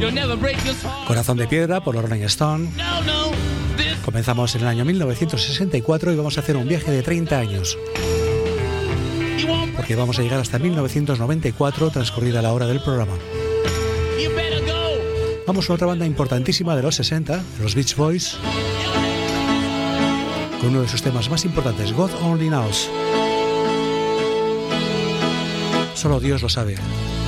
Corazón de piedra por los Rolling Stone. Comenzamos en el año 1964 y vamos a hacer un viaje de 30 años. Porque vamos a llegar hasta 1994, transcurrida la hora del programa. Vamos a otra banda importantísima de los 60, los Beach Boys, con uno de sus temas más importantes, God Only Knows. Solo Dios lo sabe.